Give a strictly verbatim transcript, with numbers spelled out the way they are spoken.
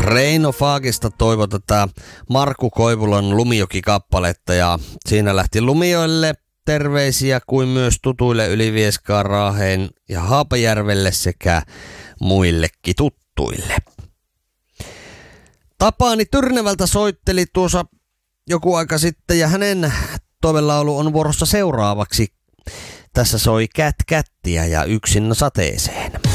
Reino Faagista toivotetaan Markku Koivulan Lumijoki-kappaletta ja siinä lähti Lumijoelle terveisiä kuin myös tutuille Ylivieskaan, Raaheen ja Haapajärvelle sekä muillekin tuttuille. Tapani Tyrnevältä soitteli tuossa joku aika sitten ja hänen toivelaulu on vuorossa seuraavaksi. Tässä soi Kät Kättiä ja Yksin sateeseen.